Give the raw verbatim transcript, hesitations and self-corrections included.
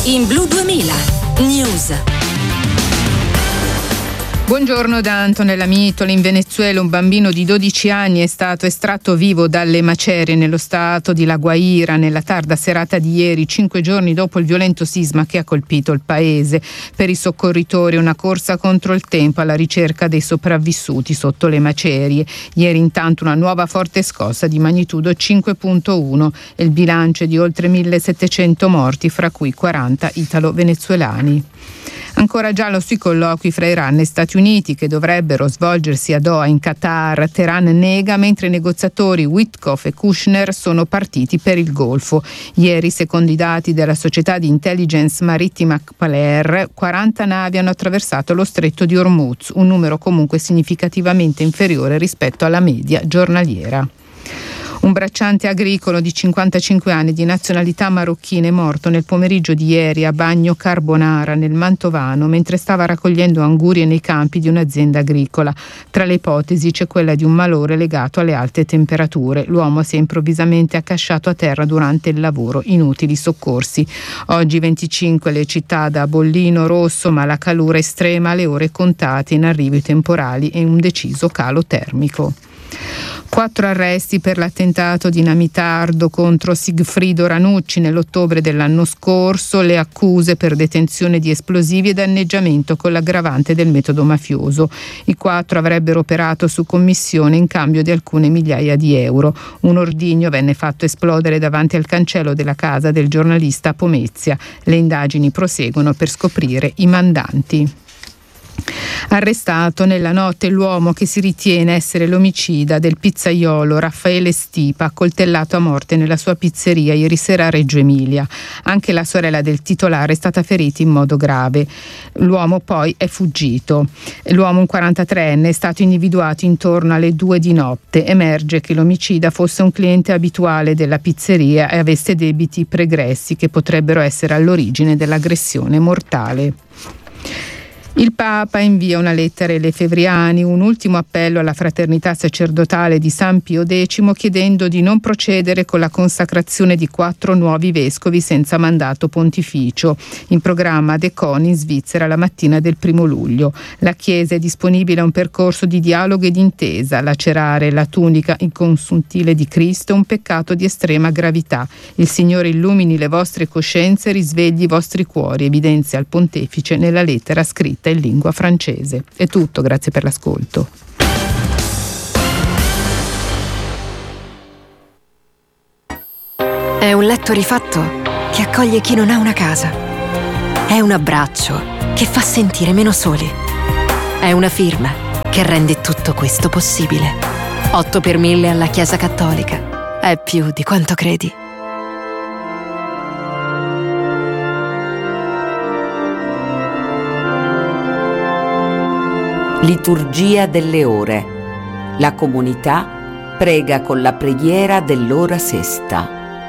in Blu duemila News. Buongiorno da Antonella Mitoli. In Venezuela un bambino di dodici anni è stato estratto vivo dalle macerie nello stato di La Guaira nella tarda serata di ieri, cinque giorni dopo il violento sisma che ha colpito il paese. Per i soccorritori una corsa contro il tempo alla ricerca dei sopravvissuti sotto le macerie. Ieri intanto una nuova forte scossa di magnitudo cinque virgola uno e il bilancio è di oltre millesettecento morti, fra cui quaranta italo-venezuelani. Ancora giallo sui colloqui fra Iran e Stati Uniti che dovrebbero svolgersi a Doha in Qatar. Teheran nega, mentre i negoziatori Witkoff e Kushner sono partiti per il Golfo. Ieri, secondo i dati della società di intelligence marittima Qpaler, quaranta navi hanno attraversato lo stretto di Hormuz, un numero comunque significativamente inferiore rispetto alla media giornaliera. Un bracciante agricolo di cinquantacinque anni di nazionalità marocchina è morto nel pomeriggio di ieri a Bagno Carbonara, nel Mantovano, mentre stava raccogliendo angurie nei campi di un'azienda agricola. Tra le ipotesi c'è quella di un malore legato alle alte temperature. L'uomo si è improvvisamente accasciato a terra durante il lavoro. Inutili soccorsi. Oggi venticinque le città da bollino rosso, ma la calura estrema alle ore contate, in arrivo i temporali e un deciso calo termico. Quattro arresti per l'attentato dinamitardo contro Sigfrido Ranucci nell'ottobre dell'anno scorso, le accuse per detenzione di esplosivi e danneggiamento con l'aggravante del metodo mafioso. I quattro avrebbero operato su commissione in cambio di alcune migliaia di euro. Un ordigno venne fatto esplodere davanti al cancello della casa del giornalista a Pomezia. Le indagini proseguono per scoprire i mandanti. Arrestato nella notte l'uomo che si ritiene essere l'omicida del pizzaiolo Raffaele Stipa, accoltellato a morte nella sua pizzeria ieri sera a Reggio Emilia. Anche la sorella del titolare è stata ferita in modo grave. L'uomo poi è fuggito. L'uomo, un quarantatreenne, è stato individuato intorno alle due di notte. Emerge che l'omicida fosse un cliente abituale della pizzeria e avesse debiti pregressi che potrebbero essere all'origine dell'aggressione mortale. Il Papa invia una lettera ai lefebvriani, un ultimo appello alla fraternità sacerdotale di San Pio X, chiedendo di non procedere con la consacrazione di quattro nuovi vescovi senza mandato pontificio. In programma ad Econ in Svizzera la mattina del primo luglio. La Chiesa è disponibile a un percorso di dialogo e di intesa. Lacerare la tunica inconsultile di Cristo è un peccato di estrema gravità. Il Signore illumini le vostre coscienze e risvegli i vostri cuori, evidenzia il pontefice nella lettera scritta in lingua francese. È tutto, grazie per l'ascolto. È un letto rifatto che accoglie chi non ha una casa. È un abbraccio che fa sentire meno soli. È una firma che rende tutto questo possibile. otto per mille alla Chiesa Cattolica. È più di quanto credi. Liturgia delle ore. La comunità prega con la preghiera dell'ora sesta.